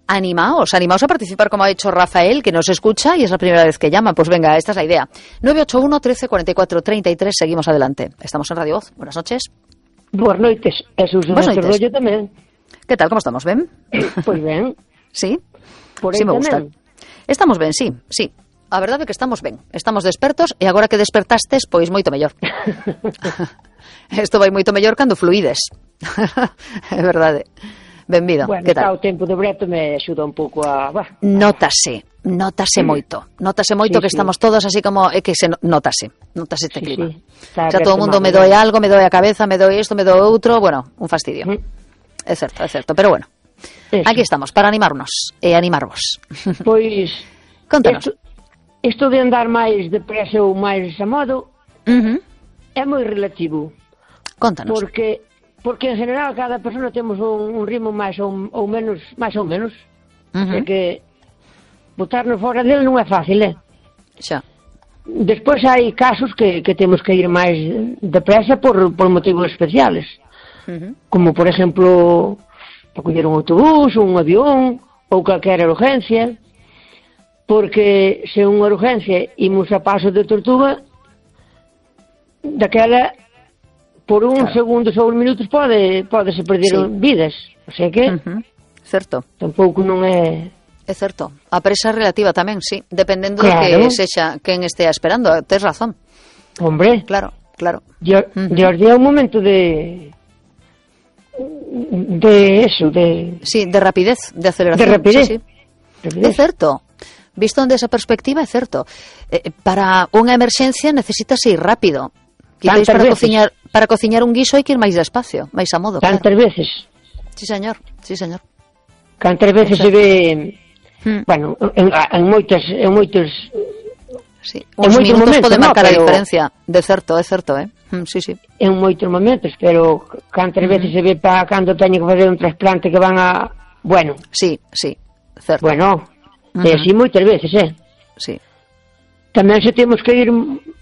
animaos a participar como ha hecho Rafael, que nos escucha y es la primera vez que llama. Pues venga, esta es la idea. 981 13 44 33, seguimos adelante. Estamos en Radio Voz. Buenas noches. Boas noites. Buenas noites. Rollo tamén. Que tal, como estamos, ben? Pois ben. Sí? Por Sí, me gusta. tamén. Estamos ben, sí. A verdade é que estamos ben. Estamos despertos e agora que despertastes, pois moito mellor. Isto vai moito mellor cando fluides. É verdade. Benvido. Bueno, Que tal? o tempo de breto me axuda un pouco a... Notase moito. Notase moito que estamos todos así como... É que notase este clima. Está Xa todo o mundo me doe algo, me doe a cabeza, me doe isto, me doe outro, bueno, un fastidio. É certo, pero bueno. Eso. Aquí estamos, para animarnos e animarvos. Pois... Contanos. Isto de andar máis depresa ou máis a modo é moi relativo. Contanos. Porque en general cada persona temos un ritmo máis ou menos. É que botarnos fora dele non é fácil, Xa. Despois hai casos que temos que ir máis depresa por motivos especiales. Como, por exemplo, para coller un autobús, un avión ou calquera urgencia. Porque se unha urgencia imos a paso de tortuga, daquela por uns segundos ou uns minutos podese perder vidas. O sea que Certo. tampouco non é... É certo. A presa relativa tamén, sí. Dependendo Claro. de que sexa quen estea esperando. Tes razón. Hombre, Claro. Dios día un momento de eso, de... Sí, de rapidez, de aceleración. De rapidez. Sí. É certo. Visto desde esa perspectiva, é certo. Para unha emerxencia necesitas ir rápido. Quizáis para cociñar un guiso hai que ir máis despacio, máis a modo. Tantas claro. veces. Sí, señor. Cantas veces se ve... Bueno, en moitos... Sí. Uns minutos pode marcar a pero... diferencia. De certo, é certo, Sí. En moitos momentos, pero cantas veces se ve para cando teñen que facer un trasplante que van a... Bueno. Sí, certo. Bueno... E así moitas veces, Sí. Tamén se temos que ir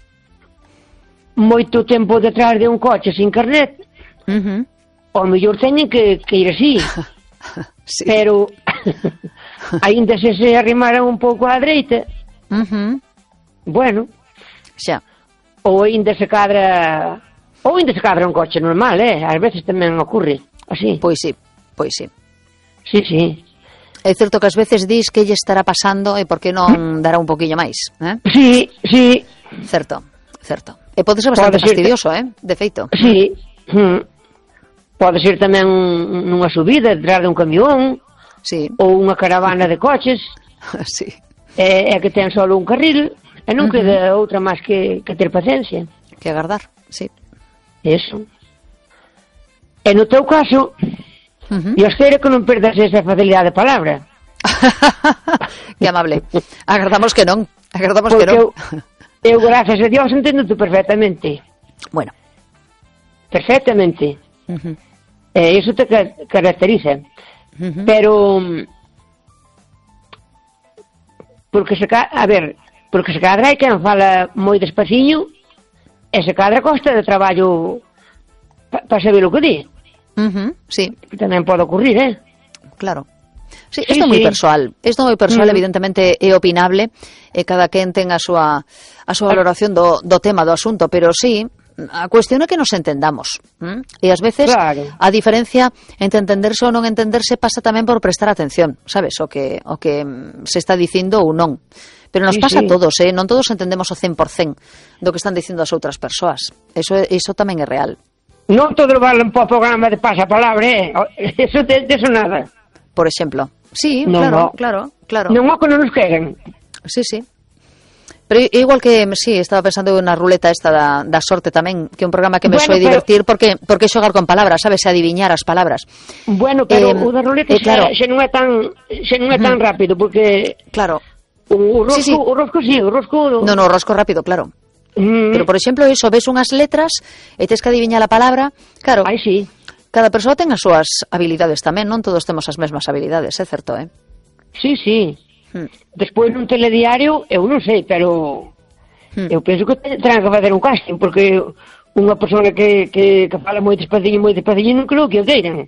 moito tempo detrás de un coche sin carnet, ao mellor teñen que ir así. Sí. Pero aínda se arrimaran un pouco á dereita, bueno, Xa. ou aínda se cadra un coche normal, ás veces tamén ocurre así. Pois sí. Sí. É certo que ás veces dis que lle estará pasando e por que non dará un poquillo máis, Sí. Certo. E pode ser bastante fastidioso, de feito. Sí. Pode ser tamén nunha subida detrás dun camión, sí. Ou unha caravana de coches. Sí. É que ten só un carril e non queda outra máis que ter paciencia. Que agardar, sí. Eso. E no teu caso, eu espero que non perdas esa facilidade de palabra. Que amable. Agardamos que non. Eu, gracias a Dios, entendo-te perfectamente. Bueno. Perfectamente. Eso te caracteriza. Pero... Porque se cadra hai quen fala moi despaciño e se cadra costa de traballo para saber o que di. Sí. Tamén pode ocurrir, Claro. Sí, isto é moi persoal. Isto é moi persoal, evidentemente é opinable e cada quen ten a súa valoración do tema, do asunto, pero sí, a cuestión é que nos entendamos. E ás veces a diferencia entre entenderse ou non entenderse pasa tamén por prestar atención, sabes, o que se está dicindo ou non. Pero nos pasa a todos, non todos entendemos o 100% do que están dicindo as outras persoas. Eso tamén é real. Non todo vale para o programa de pasapalabra, eso de eso nada. Por exemplo. Sí, claro. Non o que non nos queren. Sí. Pero igual que, sí, estaba pensando na ruleta esta da sorte tamén, que é un programa que me soe divertir porque xogar con palabras, sabes, adiviñar as palabras. Bueno, pero o da ruleta xa non é tan rápido, porque... Claro. O rosco... Non, o rosco rápido, claro. Pero, por exemplo, iso, ves unhas letras e tes que adiviñar a palabra, claro. Ai, sí. Cada persoa ten as súas habilidades tamén, non todos temos as mesmas habilidades, é certo, Sí. Despois nun telediario, eu non sei, pero eu penso que terán que fazer un casting, porque unha persona que fala moi despaciño non creo que o queiran.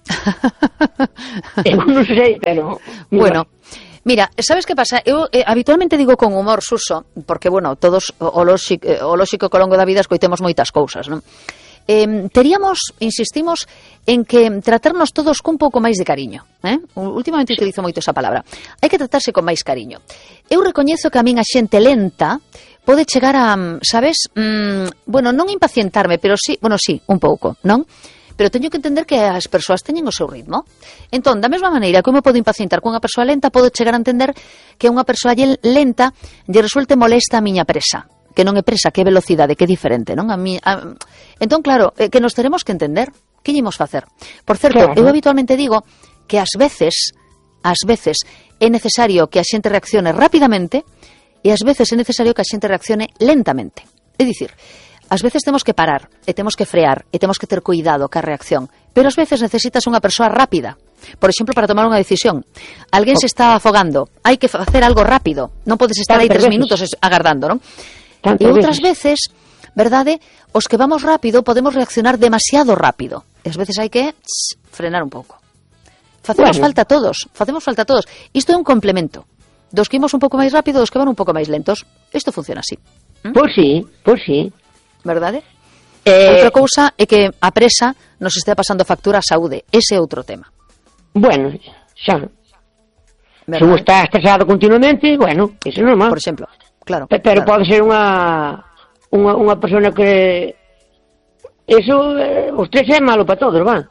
Eu non sei, pero... Bueno, mira, sabes que pasa? Eu habitualmente digo con humor, Suso, porque, bueno, todos o lóxico que ao longo da vida escoitemos moitas cousas, non? Insistimos en que tratarnos todos cun pouco máis de cariño, últimamente utilizo moito esa palabra. Hai que tratarse con máis cariño. Eu recoñezo que a min a xente lenta pode chegar a, sabes, bueno, non impacientarme, pero sí, bueno, sí, un pouco, non? Pero teño que entender que as persoas teñen o seu ritmo. Entón, da mesma maneira que eu me podo impacientar con unha persoa lenta, podo chegar a entender que unha persoa lenta lle resulte molesta a miña presa. Que non é presa, que é velocidade, que é diferente, non? Entón, claro, que nos teremos que entender. Que ímos facer? Por certo, claro, eu habitualmente digo que ás veces é necesario que a xente reaccione rapidamente e ás veces é necesario que a xente reaccione lentamente. É dicir, ás veces temos que parar, e temos que frear, e temos que ter cuidado ca reacción, pero ás veces necesitas unha persoa rápida. Por exemplo, para tomar unha decisión. Alguén se está afogando, hai que facer algo rápido, non podes estar aí 3 minutos agardando, non? E outras veces, verdade, os que vamos rápido podemos reaccionar demasiado rápido. E ás veces hai que frenar un pouco. Facemos falta a todos. Isto é un complemento. Dos que imos un pouco máis rápido, dos que van un pouco máis lentos. Isto funciona así. Pois sí. Verdade? Outra cousa é que a presa nos estea pasando factura a saúde. Ese é outro tema. Bueno, xa. Se un está estresado continuamente, bueno, iso é normal. Por exemplo. Claro, pero claro, pode ser unha persona que eso, o estrés é malo para todos, va?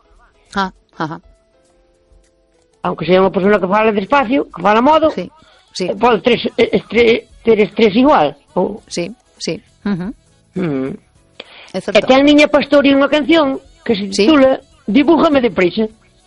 Aunque sea unha persona que fala despacio, que fala modo, sí. Pode ter estrés igual. Sí. É certo. E ten miña Pastori unha canción que se titula Dibújame deprisa.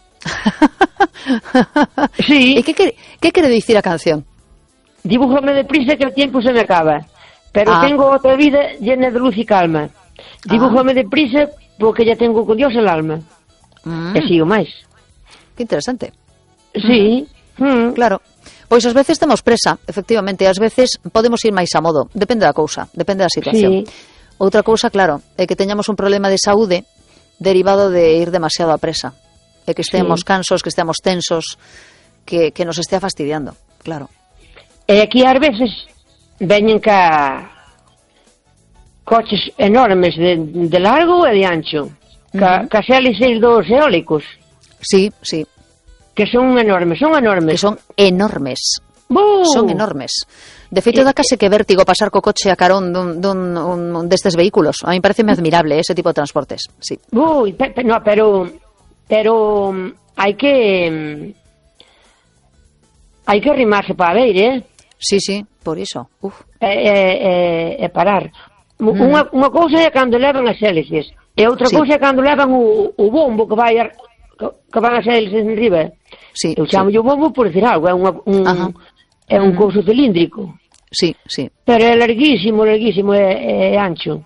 Sí. E que quere dicir a canción? Dibújame deprisa que o tiempo se me acaba, pero tengo outra vida llena de luz e calma. Dibújame deprisa porque ya tengo con Dios el alma. E sigo máis. Que interesante. Sí. Claro. Pois ás veces temos presa, efectivamente, ás veces podemos ir máis a modo. Depende da cousa, depende da situación. Sí. Outra cousa, claro, é que teñamos un problema de saúde derivado de ir demasiado a presa. E que estemos cansos, que estemos tensos, que nos estea fastidiando, claro. E aquí ás veces veñen coches enormes de largo e de ancho, ca hélices dos eólicos. Sí. Que son enormes. Que son enormes. Son enormes. De feito, dá case que vértigo pasar co coche a carón dun destes vehículos. A mí pareceme admirable ese tipo de transportes, sí. Pero hai que arrimarse para ver, Sí, por iso. Parar. Unha cousa é cando levan as hélices, e outra cousa é cando levan o bombo que van as hélices en riba. Eu chamo o bombo por decir algo, é un couso cilíndrico. Sí. Pero é larguísimo, é ancho.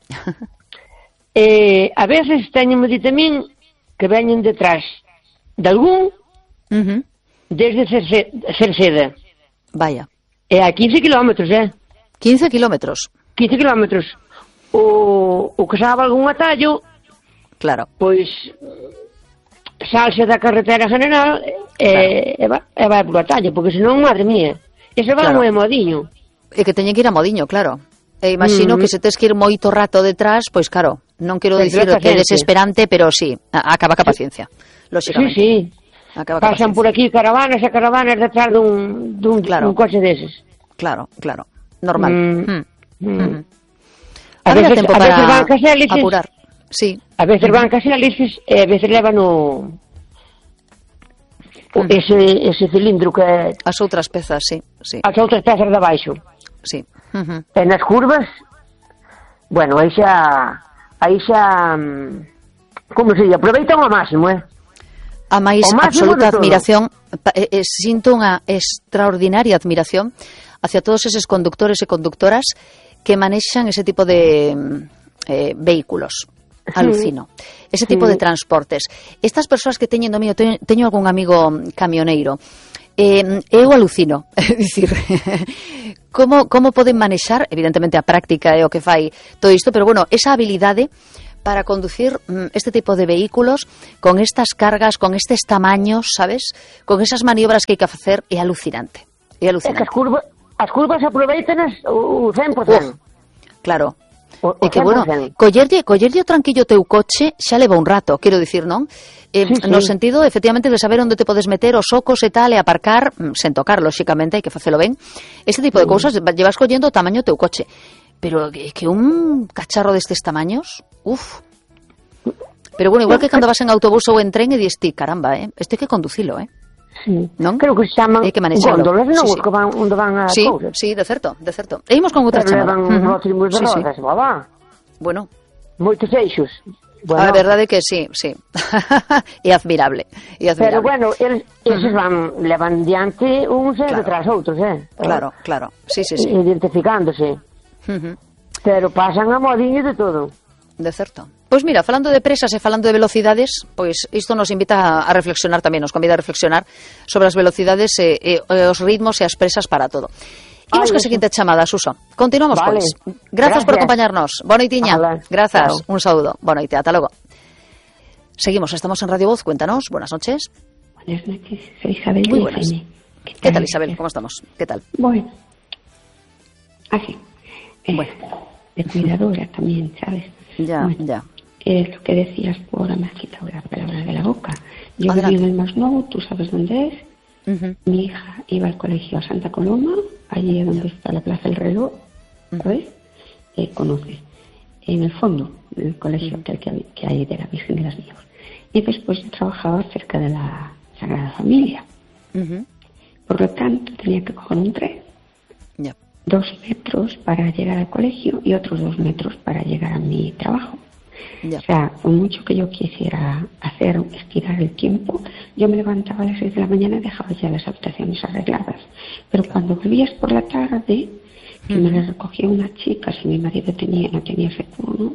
A veces teñenme dito a min que veñen detrás de algún desde Cerceda. Vaya. É a 15 kilómetros, 15 kilómetros. 15 kilómetros. O que sabe algún atallo, claro, pois salse da carretera general e vai polo atallo, porque senón, madre mía, ese vai moi modiño. E que teñen que ir a modiño, claro. E imagino que se tes que ir moito rato detrás, pois claro, non quero dicir que é desesperante, pero sí, acaba ca paciencia, lóxicamente. Sí. Pasan por aquí caravanas e caravanas detrás dun coche deses. Claro, normal. A veces van cas hélices apurar. Sí. A veces van cas hélices e a veces levan ese cilindro que é... As outras pezas, sí. As outras pezas de baixo. Sí. E nas curvas, bueno, aí xa como se aproveitan ao máximo, A máis absoluta admiración, sinto unha extraordinaria admiración hacia todos eses conductores e conductoras que manexan ese tipo de vehículos. Alucino. Ese tipo de transportes. Estas persoas que teñen do mío, teño algún amigo camioneiro, eu alucino. É dicir, como poden manexar, evidentemente a práctica é o que fai todo isto, pero bueno, esa habilidade para conducir este tipo de vehículos con estas cargas, con estes tamaños, sabes? Con esas maniobras que hai que facer, é alucinante. É alucinante. É que as curvas aproveitanas o 100%. Claro. E que, bueno, collerlle o tranquillo teu coche xa leva un rato, quero dicir, non? No sentido, efectivamente, de saber onde te podes meter os ocos e tal, e aparcar, sen tocar, lóxicamente, hai que facelo ben. Este tipo de cousas, llevas collendo o tamaño teu coche. Pero que un cacharro destes tamaños, Pero bueno, igual que cando vas en autobús ou en tren e dis ti, caramba, isto hai que conducilo, Sí. Non? Creo que se chaman góndolas, non? Sí. Que van onde van as cousas. Sí, de certo. E imos con outra chamada. Levan rótulos de rodas, babá. Bueno. Moitos eixos. Bueno. A verdade é que sí. É admirable. Pero bueno, eles levan diante uns detrás outros, Claro. Sí. Identificándose. Pero pasan a modiño de todo. De certo. Pois mira, falando de presas e falando de velocidades, pois isto nos invita a reflexionar tamén, nos convida a reflexionar sobre as velocidades e os ritmos e as presas para todo. Imos ca seguinte chamada, Suso. Continuamos, pois. Gracias por acompañarnos. Boa noitiña. Grazas. Un saúdo. Boa noite. Ata logo. Seguimos, estamos en Radio Voz. Cuéntanos. Buenas noches. Buenas noches. Soy Isabel. Muy buenas. ¿Qué tal, Isabel? ¿Cómo estamos? ¿Qué tal? Bueno. Así. De cuidadora también, ¿sabes? Ya. Es lo que decías, ahora me has quitado la palabra de la boca. Yo viví en el Masnou, tú sabes dónde es. Mi hija iba al colegio a Santa Coloma, allí donde está la Plaza del Reloj, ¿sabes? Conoces. En el fondo del colegio que hay de la Virgen de las Nieves. Y después yo trabajaba cerca de la Sagrada Familia. Por lo tanto, tenía que coger un tren. 2 metros para llegar al colegio y otros 2 metros para llegar a mi trabajo. O sea, por mucho que yo quisiera estirar el tiempo, yo me levantaba a las 6 de la mañana y dejaba ya las habitaciones arregladas. Pero cuando volvías por la tarde, que me la recogía una chica, si mi marido no tenía ese turno,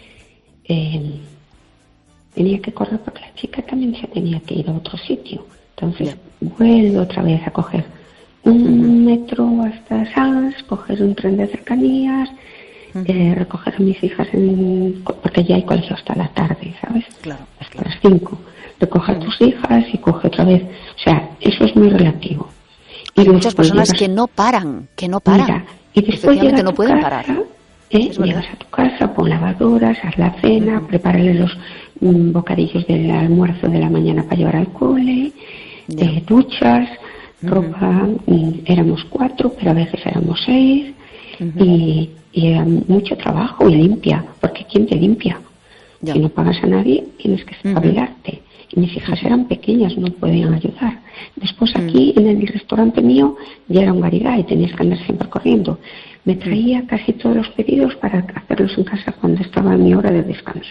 tenía que correr porque la chica también se tenía que ir a otro sitio. Entonces vuelvo otra vez a coger un metro hasta Sanz, coger un tren de cercanías, recoger a mis hijas porque ya hay colegio hasta la tarde, ¿sabes? Hasta las 5. Recoger a tus hijas y coge otra vez. O sea, eso es muy relativo. Y hay muchas personas que no paran. Mira, y después no pueden parar. Llegas a tu casa, pon lavadoras, haz la cena, prepárale los bocadillos del almuerzo de la mañana para llevar al cole, duchas, ropa, éramos 4, pero a veces éramos 6, y era mucho trabajo y limpia, porque ¿quién te limpia? Si no pagas a nadie, tienes que espabilarte. Y mis hijas eran pequeñas, no podían ayudar. Después aquí, en el restaurante mío, ya era un garigá y tenías que andar siempre corriendo. Me traía casi todos los pedidos para hacerlos en casa cuando estaba en mi hora de descanso.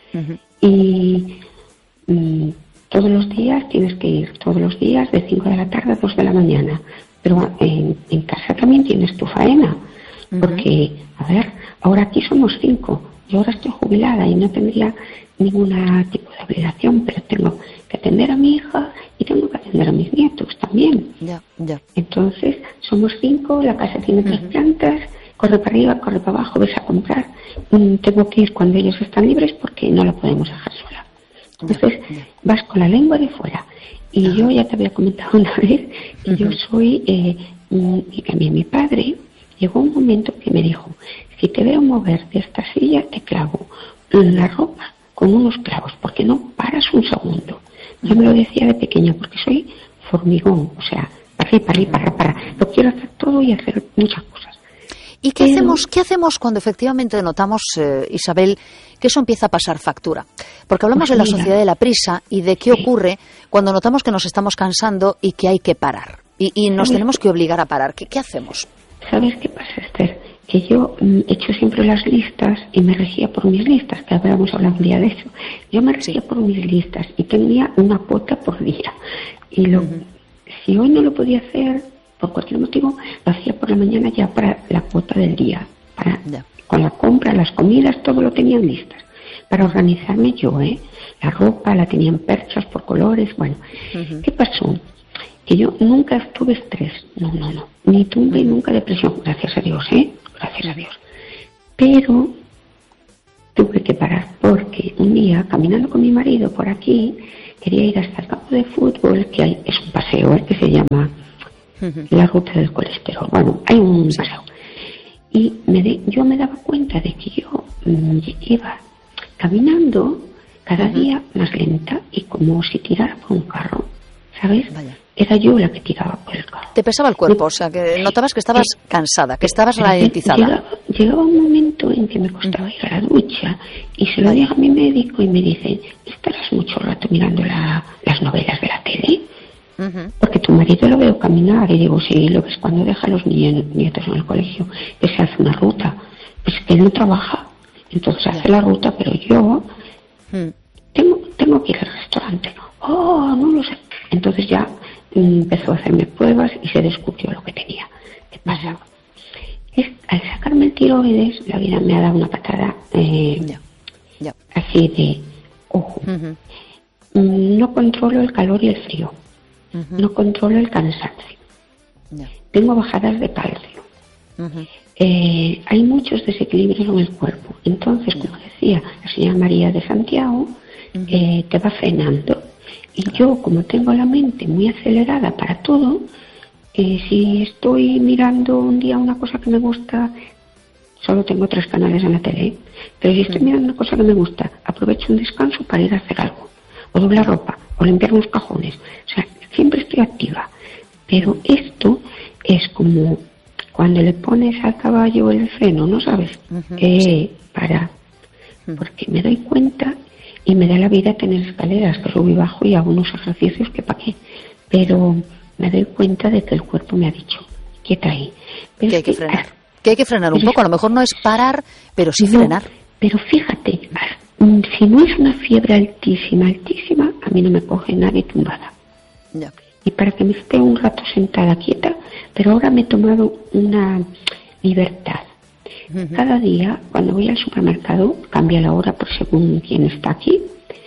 Y todos los días tienes que ir, todos los días de 5 de la tarde a 2 de la mañana. Pero en casa también tienes tu faena. Porque, a ver, ahora aquí somos 5. Yo ahora estoy jubilada y no tendría ningún tipo de obligación, pero tengo que atender a mi hija y tengo que atender a mis nietos también. Entonces, somos 5, la casa tiene 3 plantas, corre para arriba, corre para abajo, ves a comprar. Tengo que ir cuando ellos están libres porque no la podemos dejar sola. Entonces, vas con la lengua de fuera. Y yo ya te había comentado una vez que yo soy, y también mi padre, llegó un momento que me dijo, si te veo mover de esta silla, te clavo la ropa con unos clavos, porque no paras un segundo. Yo me lo decía de pequeña, porque soy formigón, o sea, para. Lo quiero hacer todo y hacer muchas cosas. ¿Y qué hacemos cuando efectivamente notamos, Isabel, que eso empieza a pasar factura? Porque hablamos de la sociedad de la prisa y de qué ocurre cuando notamos que nos estamos cansando y que hay que parar. Y nos tenemos que obligar a parar. ¿Qué hacemos? ¿Sabes qué pasa, Esther? Que yo he hecho siempre las listas y me regía por mis listas, que habíamos hablado un día de eso. Yo me regía por mis listas y tenía una cuota por día. Y si hoy no lo podía hacer, por cualquier motivo, lo hacía por la mañana ya para la cuota del día. Con la compra, las comidas, todo lo tenían listas. Para organizarme yo, la ropa la tenía en perchas por colores, bueno. ¿Qué pasó? Que yo nunca estuve estrés, no, ni tuve nunca depresión, gracias a Dios, gracias a Dios. Pero tuve que parar porque un día, caminando con mi marido por aquí, quería ir hasta el campo de fútbol, que hay, es un paseo, que se llama la ruta del colesterol. Bueno, hay un paseo. Y yo me daba cuenta de que yo iba caminando cada día más lenta y como si tirara por un carro, ¿sabes? Vaya. Era yo la que tiraba por el carro. Te pesaba el cuerpo, o sea, que notabas que estabas cansada, que estabas ralentizada. Llegaba un momento en que me costaba ir a la ducha y se lo dije a mi médico y me dice, ¿estarás mucho rato mirando las novelas de la tele? Porque tu marido lo veo caminar y digo, sí, lo ves cuando deja a los nietos en el colegio, que se hace una ruta. Pues que él no trabaja, entonces hace la ruta, pero yo tengo que ir al restaurante. Oh, no lo sé. Entonces ya empezó a hacerme pruebas y se descubrió lo que tenía. ¿Qué pasaba? Al sacarme el tiroides, la vida me ha dado una patada así de ojo. No controlo el calor y el frío. No controlo el cansancio. Tengo bajadas de calcio. Hay muchos desequilibrios en el cuerpo. Entonces, como decía la señora María de Santiago, te va frenando. Y yo, como tengo la mente muy acelerada para todo, si estoy mirando un día una cosa que me gusta, solo tengo 3 canales en la tele, pero si estoy mirando una cosa que me gusta, aprovecho un descanso para ir a hacer algo, o doblar ropa, o limpiar unos cajones. O sea, siempre estoy activa. Pero esto es como cuando le pones al caballo el freno, ¿no sabes? Para. Porque me doy cuenta y me da la vida tener escaleras, que subo y bajo y hago unos ejercicios que para qué. Pero me doy cuenta de que el cuerpo me ha dicho, quieta ahí. Pero que hay que frenar. Que hay que frenar un poco. A lo mejor no es parar, pero sí frenar. Pero fíjate, si no es una fiebre altísima, a mí no me coge nadie tumbada. Ya. Y para que me esté un rato sentada quieta, pero ahora me he tomado una libertad. Cada día, cuando voy al supermercado, cambia la hora por según quién está aquí.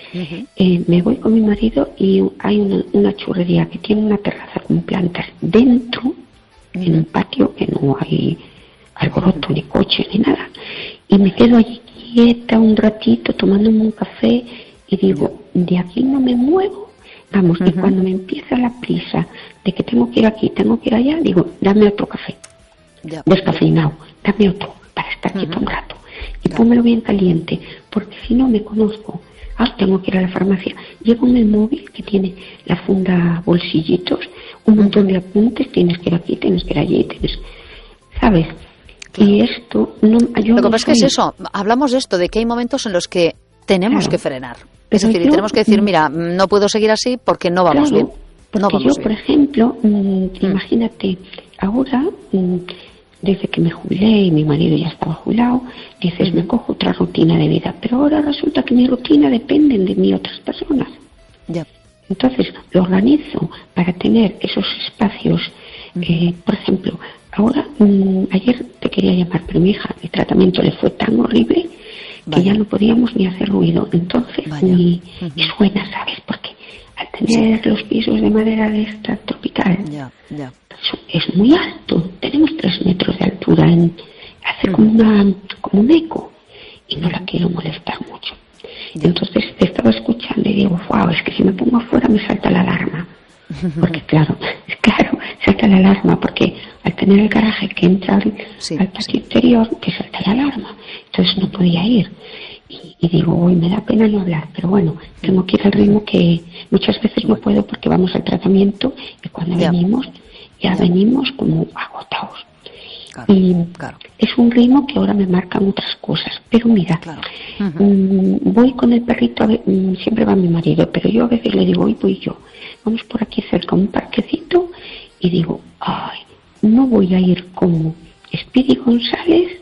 Me voy con mi marido y hay una churrería que tiene una terraza con plantas dentro, en un patio que no hay alboroto, ni coche, ni nada. Y me quedo allí quieta un ratito tomándome un café y digo, de aquí no me muevo. Vamos, y cuando me empieza la prisa de que tengo que ir aquí, tengo que ir allá, digo, dame otro café, descafeinado, dame otro, para estar quieto un rato. Y pónmelo bien caliente, porque si no me conozco. Tengo que ir a la farmacia. Llevo en el móvil que tiene la funda bolsillitos, un montón de apuntes, tienes que ir aquí, tienes que ir allí, ¿sabes? Y esto, no, yo lo que no pasa es que es eso, hablamos de esto, de que hay momentos en los que tenemos que frenar. Es decir, tenemos que decir, mira, no puedo seguir así porque no vamos bien. Porque yo, por ejemplo, imagínate, ahora, desde que me jubilé y mi marido ya estaba jubilado, dices, me cojo otra rutina de vida. Pero ahora resulta que mi rutina dependen de mí otras personas. Entonces, lo organizo para tener esos espacios. Por ejemplo, ahora, ayer te quería llamar, pero mi hija, el tratamiento le fue tan horrible que ya no podíamos ni hacer ruido. Entonces, ni suena, ¿sabes? Porque al tener los pisos de madera de esta tropical, es muy alto. Tenemos 3 metros de altura. Hace como un eco. Y no la quiero molestar mucho. Entonces estaba escuchando y digo, wow, es que si me pongo afuera me salta la alarma. Porque claro, salta la alarma, porque al tener el garaje que entra al patio interior, te salta la alarma. Entonces no podía ir. Y digo, uy, me da pena no hablar, pero bueno, tengo que ir al ritmo que muchas veces no puedo porque vamos al tratamiento y cuando venimos, ya venimos como agotados. Y es un ritmo que ahora me marcan otras cosas. Pero mira, voy con el perrito, siempre va mi marido, pero yo a veces le digo, hoy voy yo. Vamos por aquí cerca, un parquecito, y digo, ay, no voy a ir como Speedy González,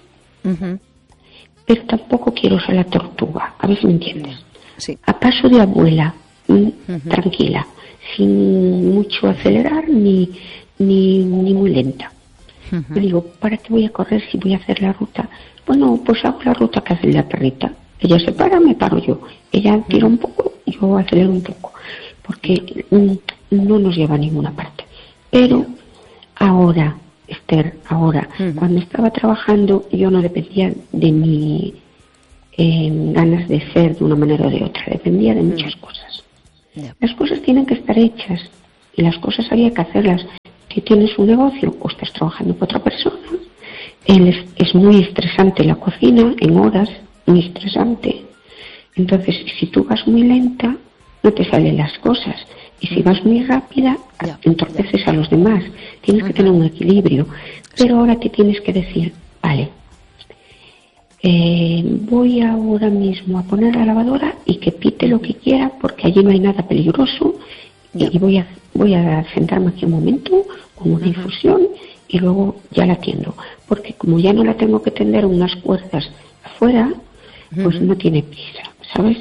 pero tampoco quiero ser la tortuga, a ver si me entiendes. A paso de abuela, tranquila, sin mucho acelerar ni muy lenta. Yo digo, ¿para qué voy a correr si voy a hacer la ruta? Bueno, pues hago la ruta que hace la perrita. Ella se para, me paro yo. Ella tira un poco, yo acelero un poco. Porque no nos lleva a ninguna parte. Pero ahora, Esther, cuando estaba trabajando, yo no dependía de mi ganas de ser de una manera o de otra, dependía de muchas cosas. Las cosas tienen que estar hechas y las cosas había que hacerlas. Si tienes un negocio o estás trabajando para otra persona, es muy estresante la cocina, en horas, muy estresante. Entonces, si tú vas muy lenta, no te salen las cosas. Y si vas muy rápida, entorpeces a los demás. Tienes que tener un equilibrio. Pero ahora te tienes que decir, vale, voy ahora mismo a poner la lavadora y que pite lo que quiera porque allí no hay nada peligroso y voy a sentarme aquí un momento con una infusión y luego ya la atiendo. Porque como ya no la tengo que tender unas cuerdas afuera, pues no tiene prisa, ¿sabes?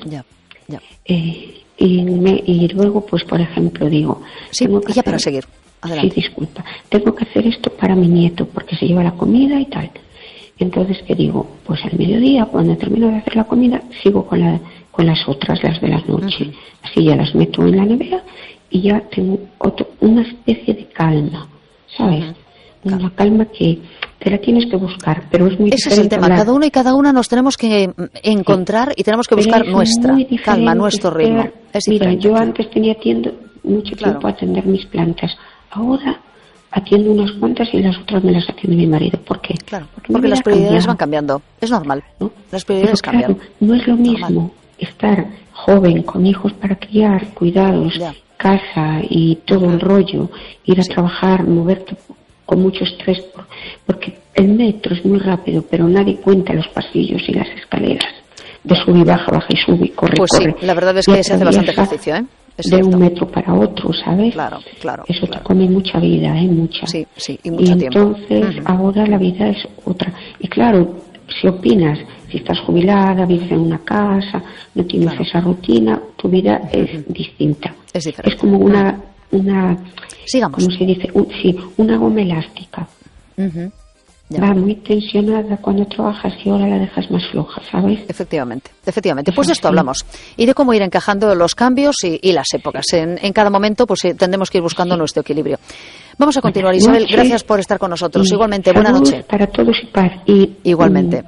Y luego, pues por ejemplo, digo... Sí, y ya para seguir. Adelante. Sí, disculpa. Tengo que hacer esto para mi nieto porque se lleva la comida y tal. Entonces, ¿qué digo? Pues al mediodía, cuando termino de hacer la comida, sigo con las otras, las de la noche. Así ya las meto en la nevera y ya tengo una especie de calma, ¿sabes? Una calma que te la tienes que buscar, pero es muy Ese es el tema. Cada uno y cada una nos tenemos que encontrar y tenemos que buscar nuestra calma, nuestro ritmo. Mira, yo antes atiendo mucho tiempo a atender mis plantas. Ahora atiendo unas cuantas y las otras me las atiende mi marido. ¿Por qué? Claro, porque las prioridades van cambiando. Es normal, ¿no? Las prioridades cambian. No es lo mismo estar joven, con hijos para criar, cuidados, casa y todo el rollo, ir a trabajar, moverte con mucho estrés, porque el metro es muy rápido, pero nadie cuenta los pasillos y las escaleras. De sub y baja, baja y sube y corre, pues corre. Sí, la verdad es que se hace bastante ejercicio, ¿eh? De un metro para otro, ¿sabes? Claro. Eso te come mucha vida, mucha. Sí, y mucho tiempo. Entonces, ahora la vida es otra. Y claro, si opinas, si estás jubilada, vives en una casa, no tienes esa rutina, tu vida es distinta. Es diferente. Es como una sigamos. ¿Cómo se dice? Una goma elástica. Va muy tensionada cuando trabajas y ahora la dejas más floja, ¿sabes? Efectivamente. Pues de esto hablamos. Y de cómo ir encajando los cambios y las épocas. En cada momento pues tendremos que ir buscando nuestro equilibrio. Vamos a continuar, Isabel. Gracias por estar con nosotros. Igualmente, buena noche. Para todos y paz. Igualmente.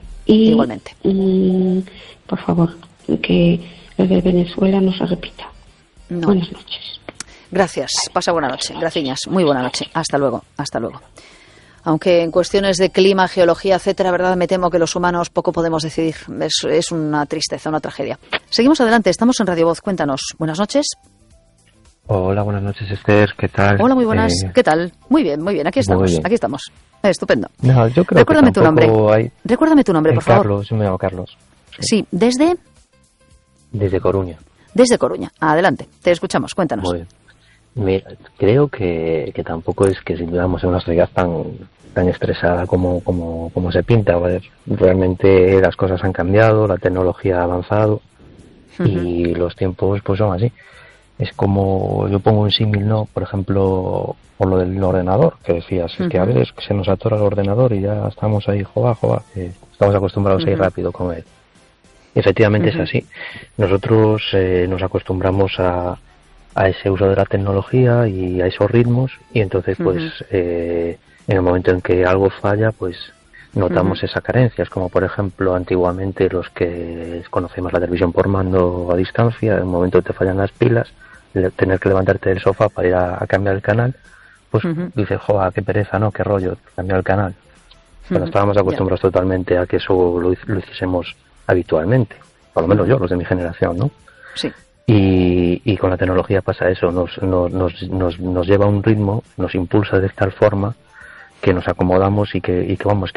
Por favor, que lo de Venezuela no se repita. Buenas noches. Gracias. Pasa buena noche. Gracias. Muy buena noche. Hasta luego. Aunque en cuestiones de clima, geología, etcétera, verdad, me temo que los humanos poco podemos decidir. Es una tristeza, una tragedia. Seguimos adelante. Estamos en Radio Voz. Cuéntanos. Buenas noches. Hola, buenas noches, Esther. ¿Qué tal? Hola, muy buenas. ¿Qué tal? Muy bien. Aquí estamos. Estupendo. No, yo creo Recuérdame tu nombre. Recuérdame tu nombre, por favor. Carlos, yo me llamo Carlos. Sí, ¿desde? Desde Coruña. Desde Coruña. Adelante. Te escuchamos. Cuéntanos. Muy bien. Mira, creo que tampoco es que vivamos en una sociedad tan estresada como se pinta. ¿Vale? Realmente las cosas han cambiado, la tecnología ha avanzado y los tiempos pues son así. Es como, yo pongo un símil, ¿no? Por ejemplo, por lo del ordenador, que decías, es que a veces se nos atora el ordenador y ya estamos ahí, joa, estamos acostumbrados a ir rápido con él. Y efectivamente es así. Nosotros nos acostumbramos a ese uso de la tecnología y a esos ritmos y entonces pues en el momento en que algo falla pues notamos esa carencia. Es como por ejemplo antiguamente los que conocemos la televisión por mando a distancia, en el momento que te fallan las pilas, tener que levantarte del sofá para ir a cambiar el canal, pues dices, joder, qué pereza, ¿no? Qué rollo, cambiar el canal. Pero estábamos acostumbrados totalmente a que eso lo hiciésemos habitualmente, por lo menos yo, los de mi generación, ¿no? Sí. Y con la tecnología pasa eso, nos lleva a un ritmo, nos impulsa de tal forma que nos acomodamos y que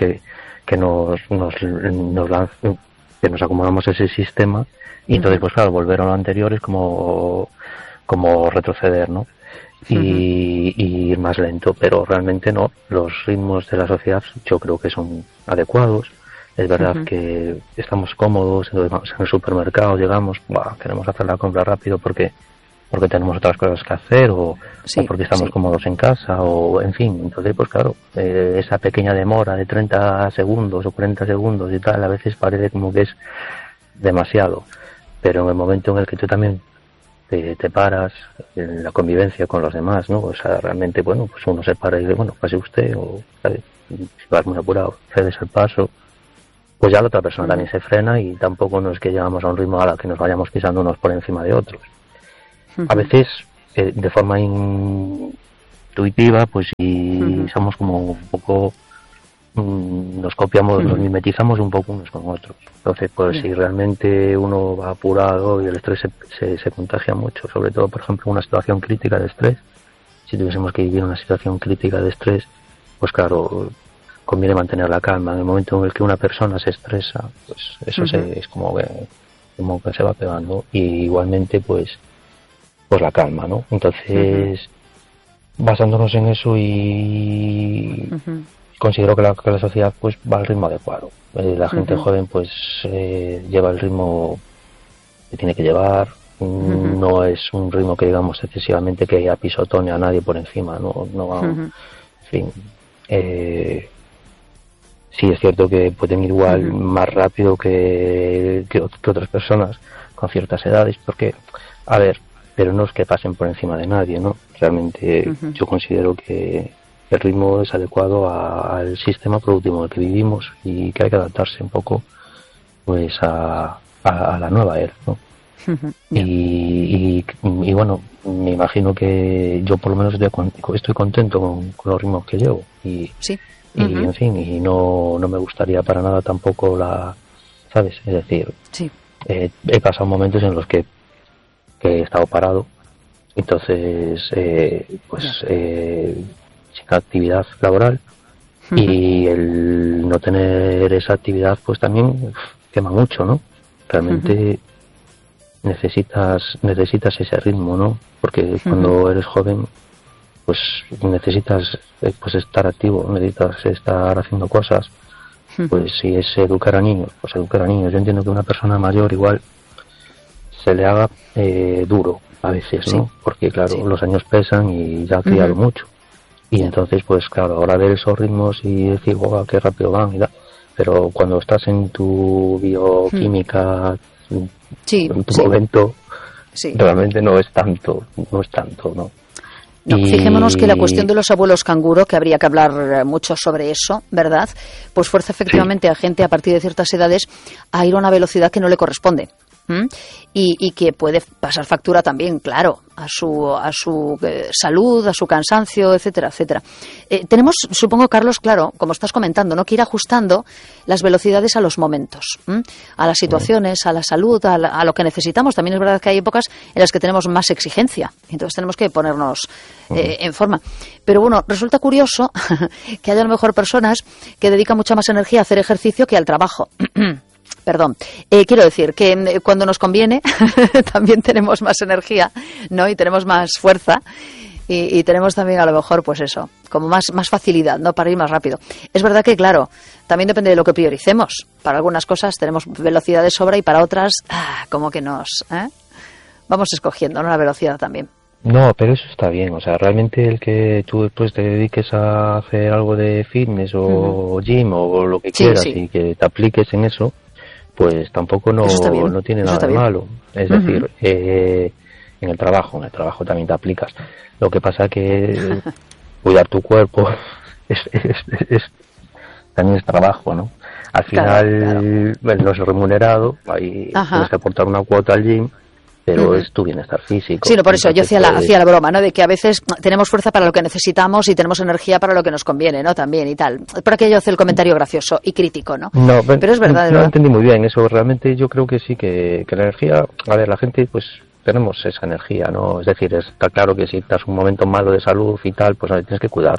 nos acomodamos a ese sistema y entonces pues claro, volver a lo anterior es como retroceder, ¿no? Y ir más lento, pero realmente no, los ritmos de la sociedad yo creo que son adecuados. Es verdad que estamos cómodos, en el supermercado llegamos, queremos hacer la compra rápido porque tenemos otras cosas que hacer o porque estamos cómodos en casa o en fin. Entonces pues claro, esa pequeña demora de 30 segundos o 40 segundos y tal a veces parece como que es demasiado, pero en el momento en el que tú también te paras en la convivencia con los demás, ¿no? O sea, realmente, bueno, pues uno se para y dice, bueno, pase usted o si vas muy apurado, cedes el paso. pues ya la otra persona también se frena y tampoco no es que llegamos a un ritmo a la que nos vayamos pisando unos por encima de otros. A veces, de forma intuitiva, pues si somos como un poco, nos copiamos, nos mimetizamos un poco unos con otros. Entonces, pues si realmente uno va apurado y el estrés se contagia mucho, sobre todo, por ejemplo, una situación crítica de estrés, si tuviésemos que vivir una situación crítica de estrés, pues claro, conviene mantener la calma. En el momento en el que una persona se estresa, pues eso es como que se va pegando, y igualmente pues la calma, ¿no? Entonces, basándonos en eso, y considero que la sociedad pues va al ritmo adecuado. La gente joven pues lleva el ritmo que tiene que llevar. No es un ritmo que digamos excesivamente que apisotone a nadie por encima, no va, en fin. Sí es cierto que pueden ir igual más rápido que otras personas con ciertas edades, porque, a ver, pero no es que pasen por encima de nadie, ¿no? Realmente yo considero que el ritmo es adecuado al sistema productivo en el que vivimos, y que hay que adaptarse un poco pues a la nueva era, ¿no? Y bueno, me imagino que yo por lo menos estoy contento con los ritmos que llevo, y en fin, y no me gustaría para nada tampoco ¿sabes? Es decir, he pasado momentos en los que he estado parado, entonces sin actividad laboral, y el no tener esa actividad pues también quema mucho, ¿no? Realmente necesitas ese ritmo, ¿no? Porque cuando eres joven pues necesitas pues estar activo, necesitas estar haciendo cosas. Pues si es educar a niños, pues educar a niños. Yo entiendo que una persona mayor igual se le haga duro a veces, ¿no? Porque claro, los años pesan y ya ha criado mucho, y entonces pues claro, ahora ver esos ritmos y decir, wow, qué rápido van y tal, pero cuando estás en tu bioquímica, en tu momento, realmente no es tanto, ¿no? No, fijémonos que la cuestión de los abuelos canguro, que habría que hablar mucho sobre eso, ¿verdad? Pues fuerza efectivamente a gente a partir de ciertas edades a ir a una velocidad que no le corresponde. Y que puede pasar factura también, claro, a su salud, a su cansancio, etcétera, etcétera. Tenemos, supongo, Carlos, claro, como estás comentando, ¿no?, que ir ajustando las velocidades a los momentos, a las situaciones, a la salud, a lo que necesitamos. También es verdad que hay épocas en las que tenemos más exigencia, entonces tenemos que ponernos en forma. Pero bueno, resulta curioso que haya a lo mejor personas que dedican mucha más energía a hacer ejercicio que al trabajo. Perdón, quiero decir que cuando nos conviene también tenemos más energía, ¿no? Y tenemos más fuerza, y tenemos también a lo mejor, pues eso, como más facilidad, ¿no?, para ir más rápido. Es verdad que, claro, también depende de lo que prioricemos. Para algunas cosas tenemos velocidad de sobra, y para otras, como que vamos escogiendo, ¿no?, la velocidad también. No, pero eso está bien. O sea, realmente el que tú después te dediques a hacer algo de fitness o gym o lo que quieras, y que te apliques en eso, pues tampoco no tiene nada de malo. Es decir, en el trabajo también te aplicas. Lo que pasa que cuidar tu cuerpo también es trabajo, ¿no? Al final, no es remunerado, ahí tienes que aportar una cuota al gym, pero es tu bienestar físico. Sí, no, por eso yo hacía la broma, ¿no?, de que a veces tenemos fuerza para lo que necesitamos y tenemos energía para lo que nos conviene, ¿no?, también y tal. Por aquello hace el comentario gracioso y crítico, ¿no? No, pero es verdad. No entendí muy bien eso. Realmente yo creo que sí, que la energía, a ver, la gente pues tenemos esa energía, ¿no? Es decir, está claro que si estás un momento malo de salud y tal, pues tienes que cuidar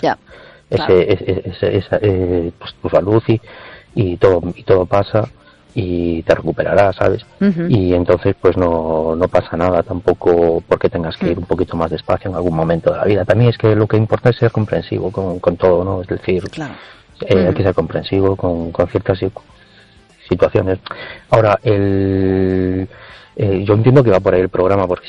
pues tu salud, y todo pasa, y te recuperarás, ¿sabes? Y entonces pues no pasa nada tampoco porque tengas que ir un poquito más despacio en algún momento de la vida. También es que lo que importa es ser comprensivo con todo, ¿no? Es decir, hay que ser comprensivo con ciertas situaciones. Ahora, yo entiendo que va por ahí el programa, porque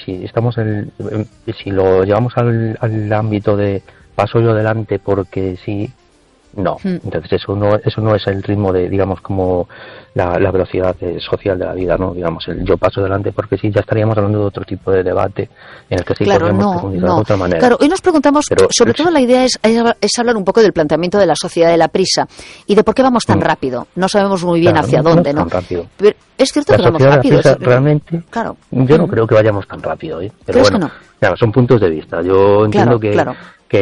si lo llevamos al ámbito de paso yo adelante porque sí, No, entonces eso no es el ritmo de, digamos, como la velocidad social de la vida, ¿no? Digamos, el yo paso delante porque sí, ya estaríamos hablando de otro tipo de debate en el que sí podríamos profundizar de otra manera. Claro, hoy nos preguntamos, sobre todo la idea es hablar un poco del planteamiento de la sociedad de la prisa y de por qué vamos tan rápido. No sabemos muy bien hacia dónde, ¿no? Tan rápido. Pero es cierto que vamos rápido. Realmente, claro. Yo no creo que vayamos tan rápido, ¿eh? Pero bueno, que no? Claro, son puntos de vista. Yo entiendo que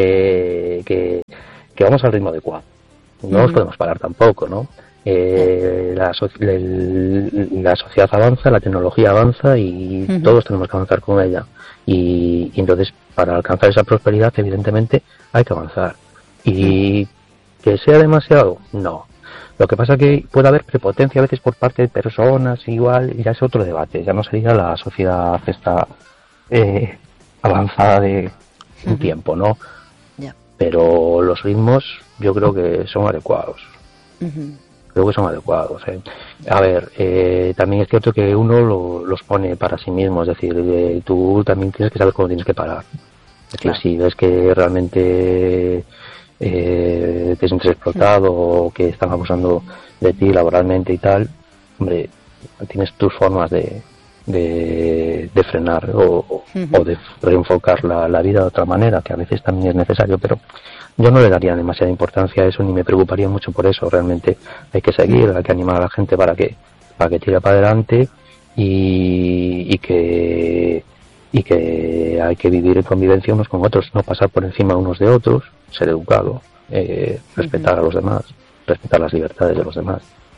vamos al ritmo adecuado. No nos podemos parar tampoco, ¿no? La sociedad avanza, la tecnología avanza y todos tenemos que avanzar con ella. Y entonces, para alcanzar esa prosperidad, evidentemente, hay que avanzar. Y que sea demasiado, no. Lo que pasa es que puede haber prepotencia a veces por parte de personas, igual, ya es otro debate. Ya no sería la sociedad esta avanzada de un tiempo, ¿no? Pero los ritmos yo creo que son adecuados. Creo que son adecuados. A ver, también es cierto que uno los pone para sí mismo, es decir, tú también tienes que saber cuándo tienes que parar. Es decir, si ves que realmente te sientes explotado o que están abusando de ti laboralmente y tal, hombre, tienes tus formas de frenar o de reenfocar la vida de otra manera, que a veces también es necesario, pero yo no le daría demasiada importancia a eso ni me preocuparía mucho por eso. Realmente hay que seguir, hay que animar a la gente para que tire para adelante y que hay que vivir en convivencia unos con otros, no pasar por encima unos de otros, ser educado, respetar a los demás, respetar las libertades de los demás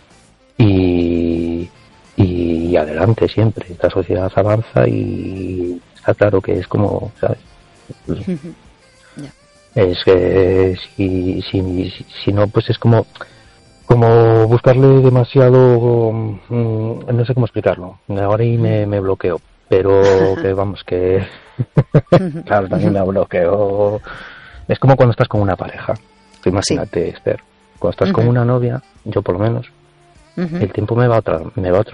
y adelante siempre. Esta sociedad avanza y está claro que es como, ¿sabes? Es que si no, pues es como buscarle demasiado, no sé cómo explicarlo, ahora ahí me bloqueo, pero que vamos, que claro, también me bloqueo. Es como cuando estás con una pareja, imagínate, Esther, cuando estás con una novia, yo por lo menos, el tiempo me va a otra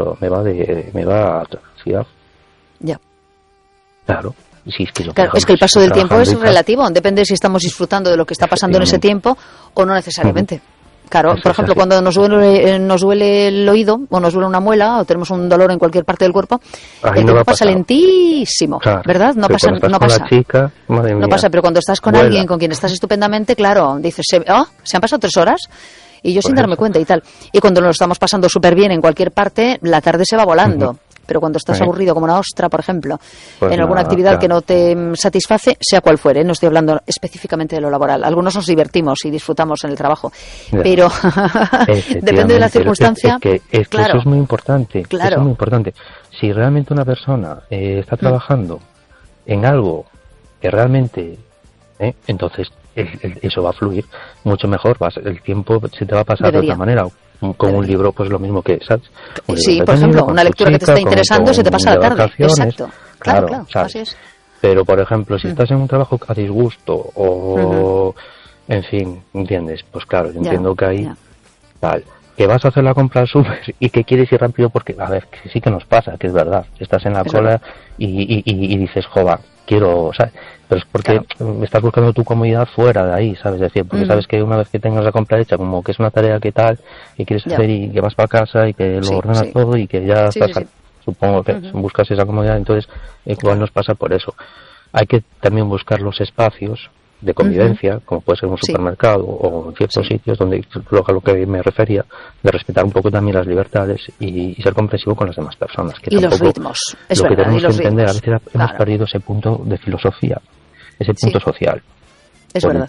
velocidad. Ya. Claro. Sí, es que es que el paso del tiempo es relativo, depende si estamos disfrutando de lo que está pasando en ese tiempo o no necesariamente. Claro, por ejemplo, cuando nos duele el oído o nos duele una muela o tenemos un dolor en cualquier parte del cuerpo, el tiempo pasa lentísimo, ¿verdad? No pasa. No pasa, pero cuando estás con alguien con quien estás estupendamente, claro, dices, se han pasado 3 horas y yo sin darme cuenta y tal. Y cuando nos estamos pasando súper bien en cualquier parte, la tarde se va volando. Pero cuando estás aburrido como una ostra, por ejemplo, en alguna actividad que no te satisface, sea cual fuere, no estoy hablando específicamente de lo laboral. Algunos nos divertimos y disfrutamos en el trabajo, pero depende de la circunstancia. Es que eso es muy importante. Claro. Eso es muy importante. Si realmente una persona está trabajando en algo que realmente, entonces eso va a fluir mucho mejor. El tiempo se te va a pasar de otra manera. Con un libro, pues lo mismo que, ¿sabes? Sí, por ejemplo, una lectura que te está interesando se te pasa la tarde. Exacto. Claro, así es. Pero, por ejemplo, si estás en un trabajo a disgusto o, en fin, ¿entiendes? Pues claro, entiendo que hay tal. Que vas a hacer la compra al súper y que quieres ir rápido porque, a ver, que sí que nos pasa, que es verdad. Estás en la cola y dices, joder, quiero, ¿sabes? Pero es porque estás buscando tu comodidad fuera de ahí, ¿sabes? Es decir, porque sabes que una vez que tengas la compra hecha, como que es una tarea que tal, y quieres hacer y que vas para casa y que lo ordenas todo y que ya estás, supongo que buscas esa comodidad, entonces igual nos pasa por eso. Hay que también buscar los espacios de convivencia, como puede ser un supermercado o en ciertos sitios donde a lo que me refería, de respetar un poco también las libertades y ser comprensivo con las demás personas. Que y los ritmos. Lo que tenemos que entender, a veces hemos perdido ese punto de filosofía, ese punto social. Es verdad.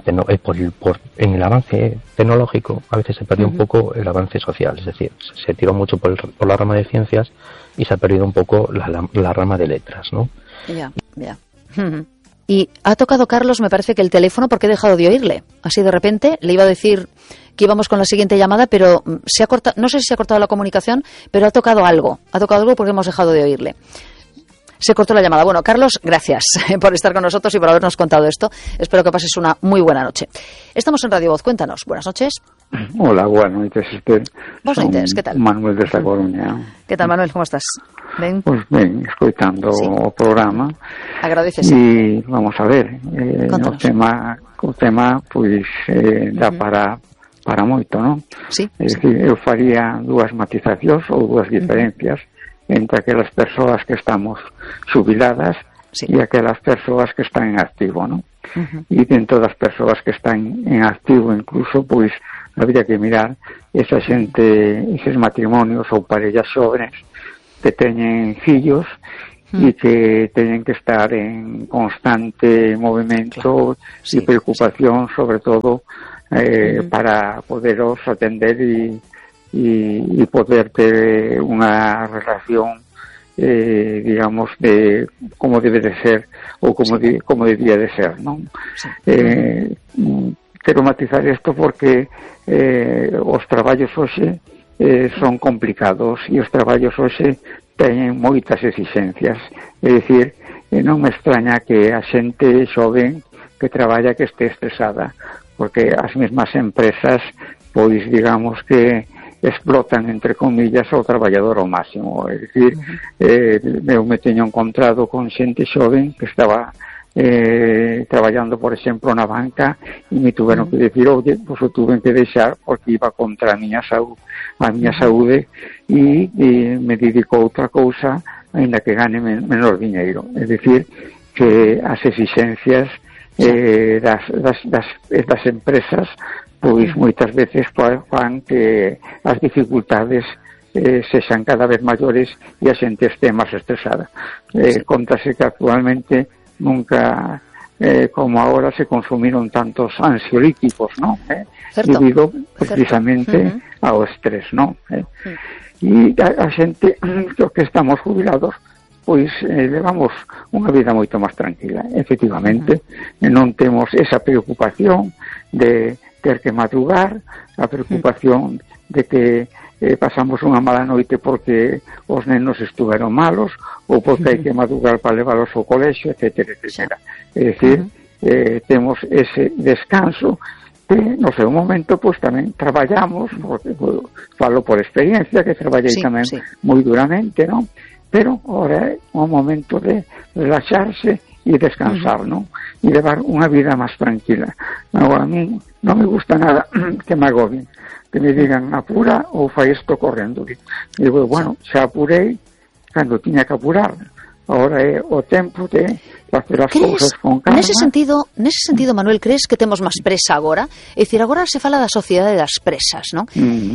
En el avance tecnológico a veces se perdió un poco el avance social, es decir, se tiró mucho por la rama de ciencias y se ha perdido un poco la rama de letras, ¿no? Ya. Y ha tocado, Carlos, me parece que el teléfono, porque he dejado de oírle. Así de repente le iba a decir que íbamos con la siguiente llamada, pero se ha cortado, no sé si se ha cortado la comunicación, pero ha tocado algo porque hemos dejado de oírle. Se cortó la llamada. Bueno, Carlos, gracias por estar con nosotros y por habernos contado esto. Espero que pases una muy buena noche. Estamos en Radio Voz. Cuéntanos. Buenas noches. Hola, boas noites, Esther. Boas noites, que tal? Manuel desde a Coruña. Que tal, Manuel, como estás? Ben? Pois ben, escoitando o programa. Agradecese. E vamos a ver, o tema pois dá para moito, non? Sí. É dicir, eu faría dúas matizacións ou dúas diferencias entre aquelas persoas que estamos xubiladas e aquelas persoas que están en activo, non? E dentro das persoas que están en activo incluso, pois habría que mirar esa xente, eses matrimonios ou parellas xóvenes que teñen fillos e que teñen que estar en constante movimento e preocupación, sobre todo para poderos atender e poder ter unha relación digamos de como debe de ser ou como debía de ser, non? Quero matizar isto porque os traballos hoxe son complicados e os traballos hoxe teñen moitas exixencias. É dicir, non me extraña que a xente xoven que traballa que este estresada, porque as mesmas empresas, pois digamos que explotan, entre comillas, ao traballador ao máximo. É dicir, eu me teño encontrado con xente xoven que estaba traballando, por exemplo, na banca e me tuveron que decir, oye, pues o tuven que deixar porque iba contra a miña saúde e me dedico a outra cousa ainda que gane menor diñeiro. É dicir, que as exixencias das empresas pois moitas veces fan que as dificultades sexan cada vez maiores e a xente este máis estresada. Contase que actualmente nunca como ahora se consumiron tantos ansiolíticos, ¿no? Debido precisamente ao estrés, ¿no? E a xente que estamos jubilados pois levamos unha vida moito máis tranquila. Efectivamente, non temos esa preocupación de ter que madrugar, a preocupación de que pasamos unha mala noite porque os nenos estuveron malos ou porque hai que madrugar para leválos ao colexio, etcétera, etcétera. É dicir, temos ese descanso que no seu momento pois tamén traballamos, porque falo por experiencia que traballei tamén moi duramente, non? Pero ahora é un momento de relaxarse e descansar, non? E levar unha vida máis tranquila. Agora, a mí non me gusta nada que me agobien, que me digan apura ou fai isto correndo. Digo, bueno, xa apurei cando tiña que apurar. Ahora é o tempo de facer as cousas con calma. Nese sentido, Manuel, crees que temos máis presa agora? É dicir, agora se fala da sociedade das presas, non?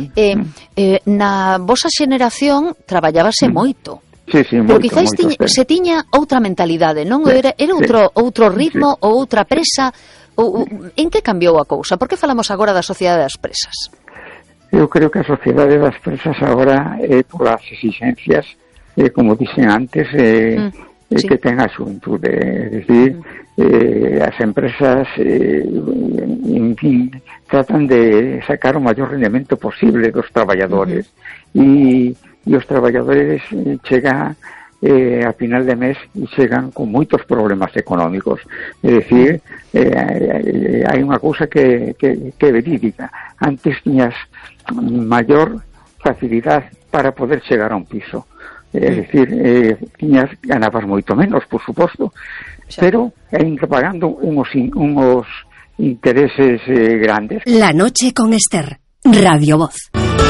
Na vosa xeneración traballábase moito. Sí, pero quizáis se tiña outra mentalidade, non? Era outro ritmo ou outra presa. En que cambiou a cousa? Por que falamos agora da sociedade das presas? Eu creo que a sociedade das presas agora é polas exigencias, como dixen antes, que ten a xuventude. É dicir, as empresas, en fin, tratan de sacar o maior rendemento posible dos traballadores. E os traballadores chegan a final de mes e chegan con moitos problemas económicos. É dicir, hai unha cousa que é verídica. Antes tiñas maior facilidade para poder chegar a un piso. É dicir, ganabas moito menos, por suposto, pero ainda pagando unos intereses grandes. La noche con Esther, Radio Voz.